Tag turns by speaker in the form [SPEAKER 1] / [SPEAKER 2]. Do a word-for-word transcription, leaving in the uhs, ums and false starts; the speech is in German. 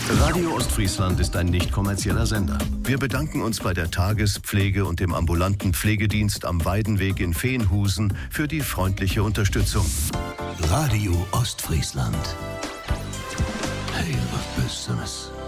[SPEAKER 1] Radio Ostfriesland ist ein nicht kommerzieller Sender. Wir bedanken uns bei der Tagespflege und dem ambulanten Pflegedienst am Weidenweg in Veenhusen für die freundliche Unterstützung.
[SPEAKER 2] Radio Ostfriesland. Heel wat Besseres.